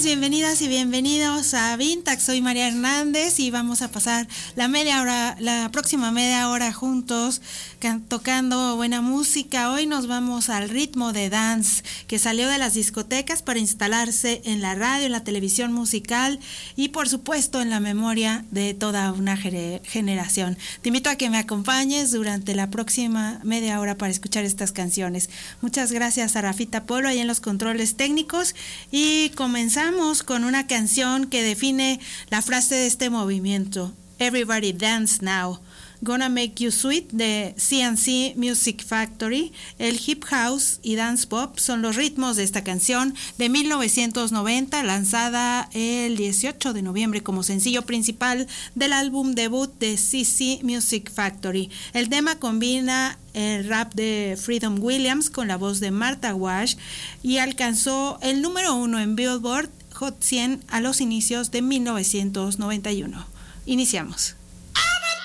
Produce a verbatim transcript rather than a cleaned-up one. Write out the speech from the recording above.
Bienvenidas y bienvenidos a Vintax. Soy María Hernández y vamos a pasar la media hora, la próxima media hora juntos can- tocando buena música. Hoy nos vamos al ritmo de dance que salió de las discotecas para instalarse en la radio, en la televisión musical y por supuesto en la memoria de toda una gere- generación. Te invito a que me acompañes durante la próxima media hora para escuchar estas canciones. Muchas gracias a Rafita Polo ahí en los controles técnicos y comenzamos con una canción que define la frase de este movimiento: Everybody Dance Now. Gonna Make You Sweet de C and C Music Factory. El hip house y dance pop son los ritmos de esta canción de mil novecientos noventa, lanzada el dieciocho de noviembre como sencillo principal del álbum debut de C C Music Factory. El tema combina el rap de Freedom Williams con la voz de Martha Wash y alcanzó el número uno en Billboard Hot cien a los inicios de mil novecientos noventa y uno. Iniciamos.